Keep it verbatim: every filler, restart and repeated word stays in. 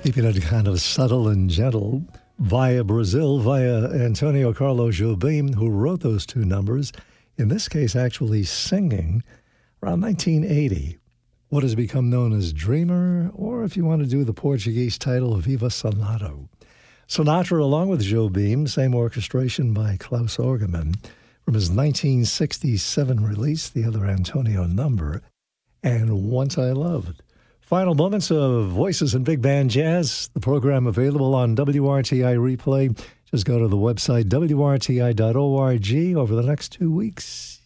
Keeping it kind of subtle and gentle, via Brazil, via Antonio Carlos Jobim, who wrote those two numbers, in this case actually singing, around nineteen eighty. What has become known as Dreamer, or if you want to do the Portuguese title, Viva Sonado. Sinatra, along with Jobim, same orchestration by Klaus Orgeman, from his nineteen sixty-seven release, the other Antonio number, and Once I Loved. Final moments of Voices in Big Band Jazz, the program available on W R T I Replay. Just go to the website W R T I dot org over the next two weeks.